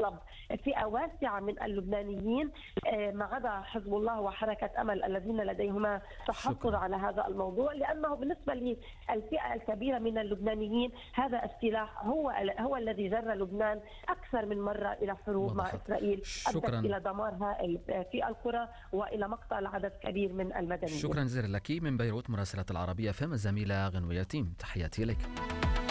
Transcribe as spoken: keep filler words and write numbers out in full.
أغلب فئة واسعة من اللبنانيين ما عدا حزب الله وحركة أمل الذين لديهما تحفظ على هذا الموضوع، لأنه بالنسبة للفئة الكبيرة من اللبنانيين هذا السلاح هو هو الذي جر لبنان أكثر من مرة إلى حروب مع إسرائيل أدت إلى دمار هائل في القرى وإلى مقتل عدد كبير من المدنيين. شكرا جزيلا لك من بيروت مراسلة العربية فم الزميلة غنوة يتيم، تحياتي لك.